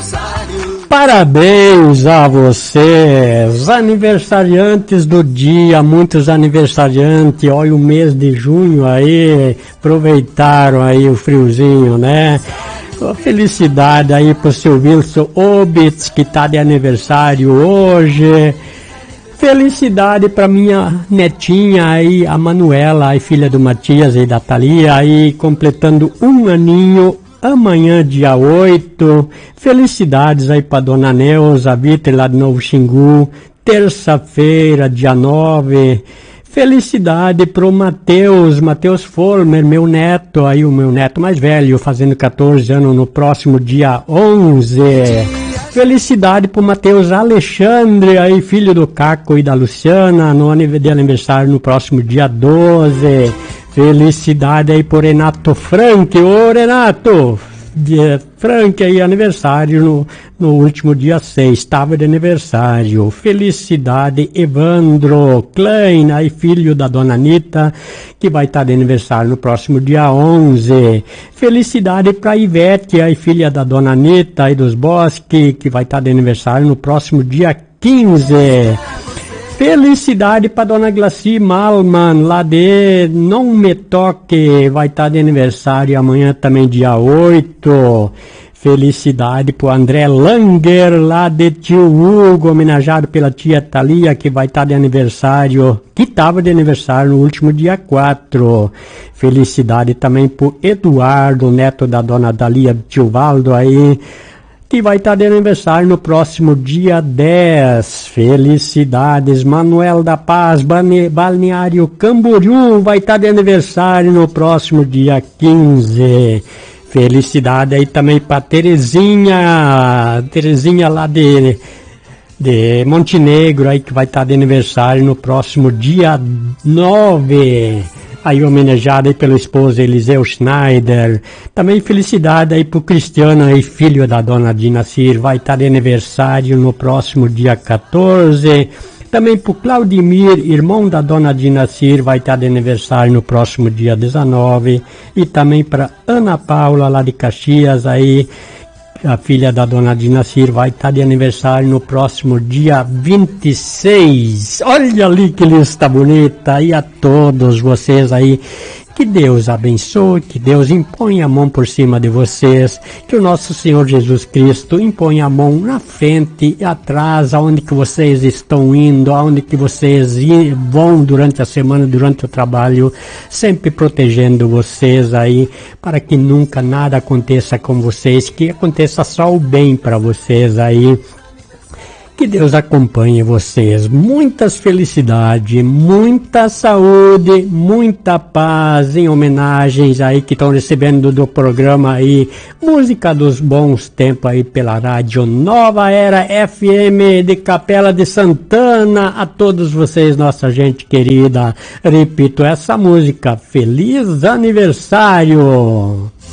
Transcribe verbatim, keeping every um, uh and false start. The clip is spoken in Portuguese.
Parabéns a vocês, aniversariantes do dia, muitos aniversariantes. Olha o mês de junho aí, aproveitaram aí o friozinho, né? Felicidade aí pro seu Wilson Obitz, que tá de aniversário hoje. Felicidade para minha netinha aí, a Manuela, aí, filha do Matias e da Thalia, aí completando um aninho amanhã, dia oito. Felicidades aí para dona Neuza Vitor, lá de Novo Xingu, terça-feira, dia nove. Felicidade pro Matheus, Matheus Former, meu neto, aí o meu neto mais velho, fazendo catorze anos no próximo dia onze. Felicidade pro Matheus Alexandre, aí filho do Caco e da Luciana, no aniversário no próximo dia doze. Felicidade aí pro Renato Frank, ô Renato, dia Frank aí, aniversário no, no último dia seis, estava de aniversário. Felicidade Evandro Klein, aí filho da dona Anitta, que vai estar de aniversário no próximo dia onze. Felicidade para Ivete, aí filha da dona Anitta e dos Bosque, que vai estar de aniversário no próximo dia quinze. Felicidade para dona Glaci Malman, lá de Não Me Toque, vai estar de aniversário amanhã também, dia oito. Felicidade para o André Langer, lá de Tio Hugo, homenageado pela tia Thalia, que vai estar de aniversário, que estava de aniversário no último dia quatro. Felicidade também para o Eduardo, neto da dona Thalia, tio Valdo aí, que vai estar de aniversário no próximo dia dez. Felicidades, Manuel da Paz, Balneário Camboriú, vai estar de aniversário no próximo dia quinze. Felicidade aí também para Terezinha, Terezinha lá de, de Montenegro, aí que vai estar de aniversário no próximo dia nove. Aí homenageado aí pelo esposo Eliseu Schneider. Também felicidade aí pro Cristiano aí, filho da dona Dinacir, vai estar de aniversário no próximo dia quatorze. Também pro Claudimir, irmão da dona Dinacir, vai estar de aniversário no próximo dia dezenove. E também para Ana Paula, lá de Caxias, aí, a filha da dona Dinacir, vai estar de aniversário no próximo dia vinte e seis. Olha ali que lista bonita. E a todos vocês aí, que Deus abençoe, que Deus imponha a mão por cima de vocês, que o nosso Senhor Jesus Cristo imponha a mão na frente e atrás, aonde que vocês estão indo, aonde que vocês vão durante a semana, durante o trabalho, sempre protegendo vocês aí, para que nunca nada aconteça com vocês, que aconteça só o bem para vocês aí. Que Deus acompanhe vocês. Muitas felicidades, muita saúde, muita paz, em homenagens aí que estão recebendo do programa aí, música dos bons tempos aí pela rádio Nova Era F M de Capela de Santana. A todos vocês, nossa gente querida, repito essa música, feliz aniversário!